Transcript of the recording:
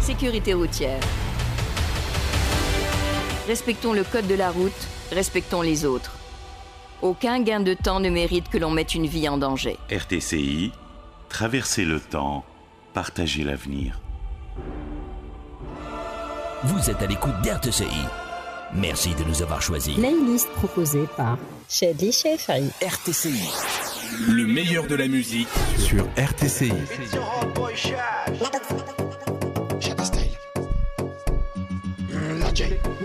Sécurité routière. Respectons le code de la route, respectons les autres. Aucun gain de temps ne mérite que l'on mette une vie en danger. RTCI, traverser le temps, partager l'avenir. Vous êtes à l'écoute d'RTCI. Merci de nous avoir choisis. Playlist proposée par Shady Shefari. RTCI. Le meilleur de la musique sur RTCI. Shabba Style. La J.